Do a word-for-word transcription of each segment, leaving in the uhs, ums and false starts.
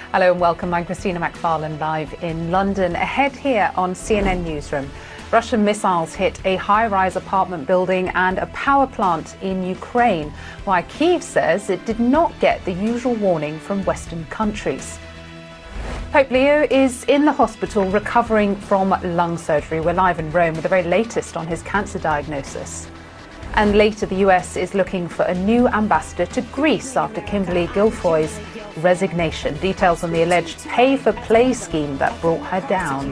Hello and welcome. I'm Christina McFarlane live in London. Ahead here on C N N Newsroom, Russian missiles hit a high-rise apartment building and a power plant in Ukraine, while Kyiv says it did not get the usual warning from Western countries. Pope Leo is in the hospital recovering from lung surgery. We're live in Rome with the very latest on his cancer diagnosis. And later, the U S is looking for a new ambassador to Greece after Kimberly Guilfoyle's resignation. Details on the alleged pay-for-play scheme that brought her down.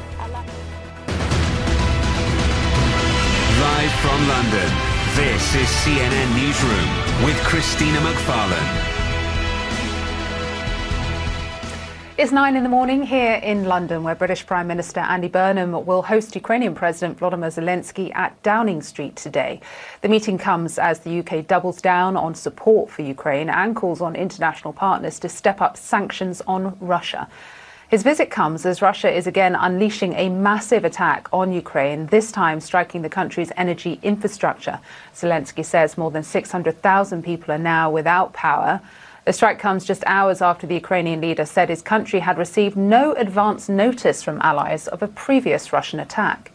Live from London, this is C N N Newsroom with Christina McFarlane. It's nine in the morning here in London, where British Prime Minister Andy Burnham will host Ukrainian President Volodymyr Zelensky at Downing Street today. The meeting comes as the U K doubles down on support for Ukraine and calls on international partners to step up sanctions on Russia. His visit comes as Russia is again unleashing a massive attack on Ukraine, this time striking the country's energy infrastructure. Zelensky says more than six hundred thousand people are now without power. The strike comes just hours after the Ukrainian leader said his country had received no advance notice from allies of a previous Russian attack.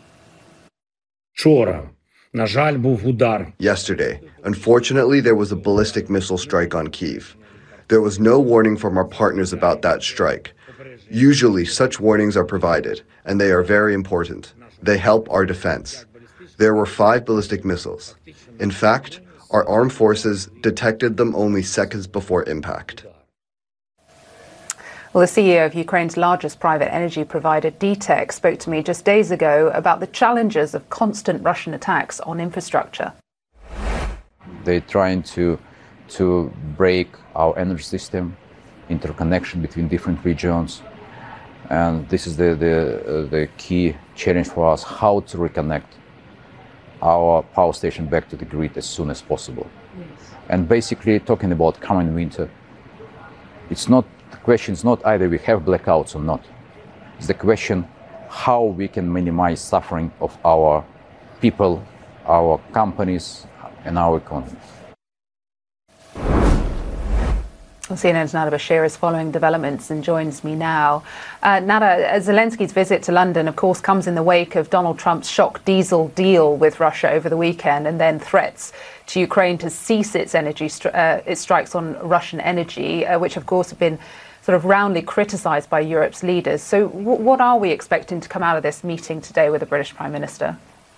Yesterday, unfortunately, there was a ballistic missile strike on Kyiv. There was no warning from our partners about that strike. Usually, such warnings are provided, and they are very important. They help our defense. There were five ballistic missiles. In fact, our armed forces detected them only seconds before impact. Well, the C E O of Ukraine's largest private energy provider, D TEK, spoke to me just days ago about the challenges of constant Russian attacks on infrastructure. They're trying to, to break our energy system, interconnection between different regions. And this is the, the, uh, the key challenge for us, how to reconnect our power station back to the grid as soon as possible. Yes. And basically talking about coming winter, it's not, the question is not either we have blackouts or not. It's the question how we can minimize suffering of our people, our companies, and our economy. C N N's Nada Bashir is following developments and joins me now. Uh, Nada, Zelensky's visit to London, of course, comes in the wake of Donald Trump's shock diesel deal with Russia over the weekend, and then threats to Ukraine to cease its energy, stri- uh, its strikes on Russian energy, uh, which, of course, have been sort of roundly criticised by Europe's leaders. So, w- what are we expecting to come out of this meeting today with the British Prime Minister?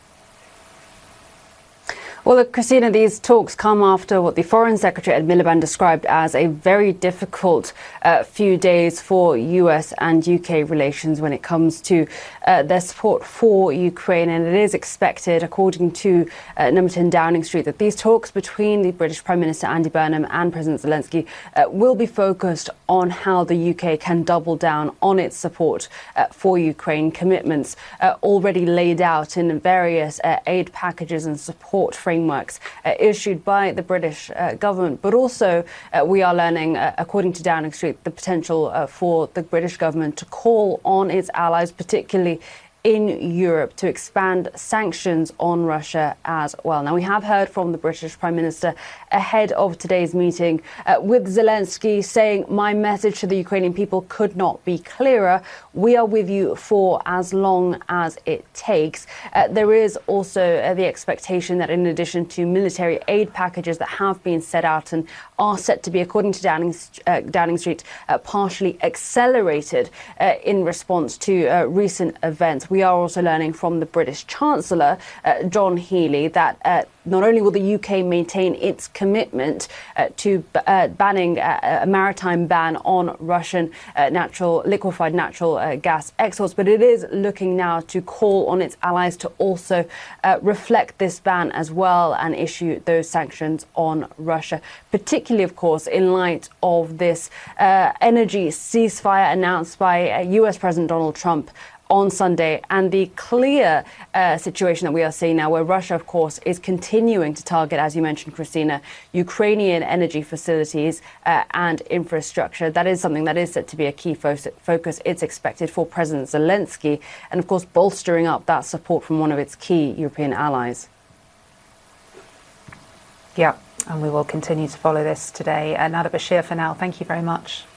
Well, look, Christina, these talks come after what the Foreign Secretary Ed Miliband described as a very difficult uh, few days for U S and U K relations when it comes to uh, their support for Ukraine. And it is expected, according to uh, number ten Downing Street, that these talks between the British Prime Minister Andy Burnham and President Zelensky uh, will be focused on how the U K can double down on its support uh, for Ukraine, commitments uh, already laid out in various uh, aid packages and support frameworks. frameworks uh, issued by the British uh, government. But also, uh, we are learning, uh, according to Downing Street, the potential uh, for the British government to call on its allies, particularly in Europe, to expand sanctions on Russia as well. Now, we have heard from the British Prime Minister ahead of today's meeting uh, with Zelensky saying, "My message to the Ukrainian people could not be clearer. We are with you for as long as it takes." Uh, there is also uh, the expectation that in addition to military aid packages that have been set out and are set to be, according to Downing, uh, Downing Street, uh, partially accelerated uh, in response to uh, recent events. We are also learning from the British Chancellor, uh, John Healey, that uh, not only will the U K maintain its commitment uh, to uh, banning uh, a maritime ban on Russian uh, natural liquefied natural uh, gas exports, but it is looking now to call on its allies to also uh, reflect this ban as well and issue those sanctions on Russia, particularly, of course, in light of this uh, energy ceasefire announced by uh, U S President Donald Trump on Sunday, and the clear uh, situation that we are seeing now, where Russia, of course, is continuing to target, as you mentioned, Christina, Ukrainian energy facilities uh, and infrastructure. That is something that is set to be a key fo- focus. It's expected for President Zelensky, and of course, bolstering up that support from one of its key European allies. Yeah, and we will continue to follow this today. Uh, Nada Bashir, for now, thank you very much.